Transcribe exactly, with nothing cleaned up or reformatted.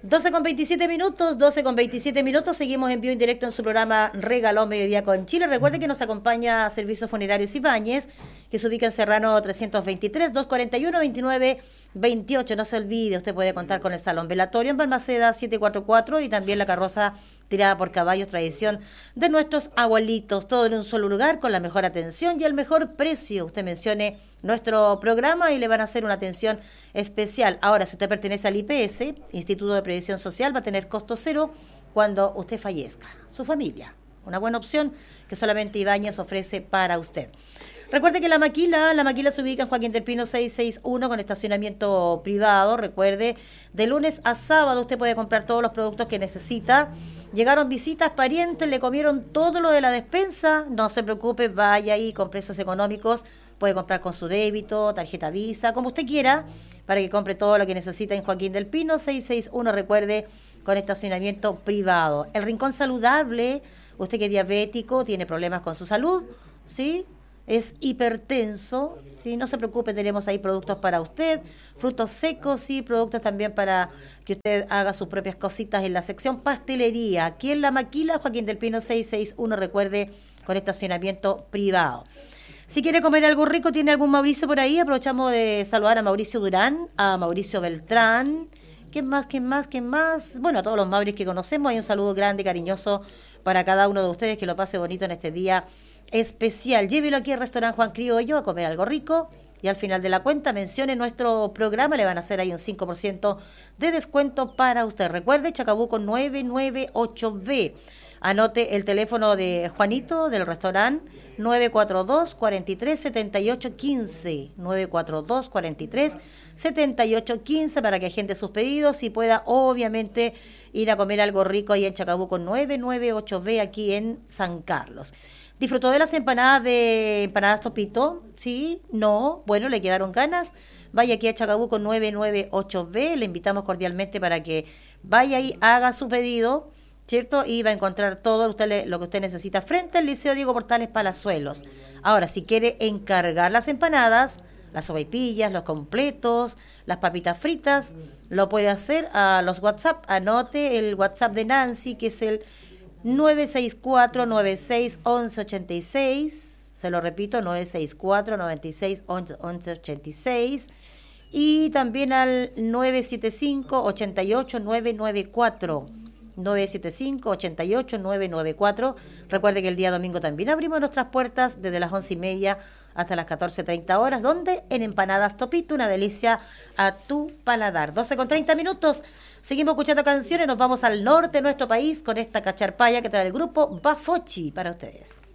doce con veintisiete minutos, doce con veintisiete minutos, seguimos en vivo en directo en su programa Regalón Mediodía con Chile. Recuerde que nos acompaña Servicios Funerarios Ibáñez, que se ubica en Serrano trescientos veintitrés, doscientos cuarenta y uno, veintinueve veintiocho. No se olvide, usted puede contar con el Salón Velatorio en Balmaceda setecientos cuarenta y cuatro y también la carroza tirada por caballos, tradición de nuestros abuelitos. Todo en un solo lugar, con la mejor atención y el mejor precio. Usted mencione nuestro programa y le van a hacer una atención especial. Ahora, si usted pertenece al I P S, Instituto de Previsión Social, va a tener costo cero cuando usted fallezca. Su familia, una buena opción que solamente Ibáñez ofrece para usted. Recuerde que la maquila, la maquila se ubica en Joaquín del Pino seiscientos sesenta y uno con estacionamiento privado. Recuerde, de lunes a sábado usted puede comprar todos los productos que necesita. Llegaron visitas, parientes, le comieron todo lo de la despensa. No se preocupe, vaya ahí con precios económicos. Puede comprar con su débito, tarjeta Visa, como usted quiera, para que compre todo lo que necesita en Joaquín del Pino seiscientos sesenta y uno, recuerde, con estacionamiento privado. El Rincón Saludable, usted que es diabético, tiene problemas con su salud, ¿sí? Es hipertenso, ¿sí? No se preocupe, tenemos ahí productos para usted, frutos secos, sí, productos también para que usted haga sus propias cositas en la sección pastelería. Aquí en la maquila, Joaquín del Pino seiscientos sesenta y uno, recuerde, con estacionamiento privado. Si quiere comer algo rico, tiene algún Mauricio por ahí, aprovechamos de saludar a Mauricio Durán, a Mauricio Beltrán. ¿Quién más? ¿Quién más? ¿Quién más? Bueno, a todos los Maurios que conocemos, hay un saludo grande, cariñoso para cada uno de ustedes, que lo pase bonito en este día especial. Llévelo aquí al restaurante Juan Criollo a comer algo rico y al final de la cuenta mencione nuestro programa, le van a hacer ahí un cinco por ciento de descuento para usted. Recuerde, Chacabuco nueve nueve ocho B. Anote el teléfono de Juanito del restaurante nueve cuatro dos, cuatro tres, siete ocho uno cinco, nueve cuatro dos, cuatro tres, siete ocho uno cinco para que agende sus pedidos y pueda obviamente ir a comer algo rico ahí en Chacabuco nueve nueve ocho B aquí en San Carlos. ¿Disfrutó de las empanadas de empanadas Topito? ¿Sí? ¿No? Bueno, ¿le quedaron ganas? Vaya aquí a Chacabuco nueve nueve ocho B, le invitamos cordialmente para que vaya y haga su pedido, ¿cierto? Y va a encontrar todo usted le, lo que usted necesita frente al Liceo Diego Portales Palazuelos. Ahora, si quiere encargar las empanadas, las sopaipillas, los completos, las papitas fritas, lo puede hacer a los WhatsApp. Anote el WhatsApp de Nancy, que es el nueve seis cuatro, noventa y seis, once ochenta y seis. Se lo repito, nueve seis cuatro, noventa y seis, once ochenta y seis. Y también al nueve siete cinco, ochenta y ocho, nueve noventa y cuatro. nueve siete cinco, ochenta y ocho, nueve noventa y cuatro. Recuerde que el día domingo también abrimos nuestras puertas desde las once y media hasta las catorce treinta horas, donde en Empanadas Topito, una delicia a tu paladar. doce con treinta minutos, seguimos escuchando canciones, nos vamos al norte de nuestro país con esta cacharpaya que trae el grupo Bafochi para ustedes.